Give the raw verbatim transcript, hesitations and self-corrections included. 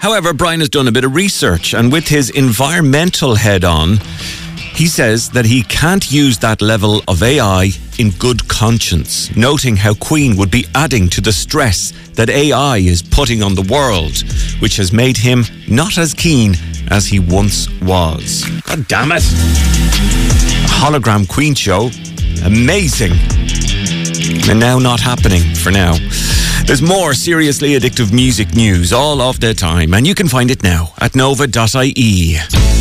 However, Brian has done a bit of research, and with his environmental head on, he says that he can't use that level of A I in good conscience, noting how Queen would be adding to the stress that A I is putting on the world, which has made him not as keen as he once was. God damn it. A hologram Queen show. Amazing. And now not happening for now. There's more seriously addictive music news all of the time, and you can find it now at nova dot I E.